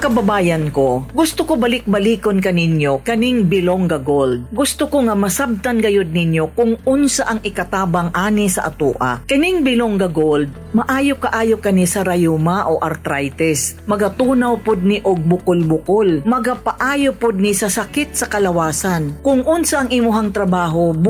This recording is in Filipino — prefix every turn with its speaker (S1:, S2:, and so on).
S1: Mga kababayan ko, gusto ko balik-balikon kaninyo kaning Bilonga Gold. Gusto ko nga masabtan gayud ninyo kung unsa ang ikatabang ani sa atoa. Kining Bilonga Gold, maayo kaayo kani sa rayuma o arthritis. Magatunaw pod ni og bukol-bukol. Magapaayo pod ni sa sakit sa kalawasan. Kung unsa ang imuhang trabaho,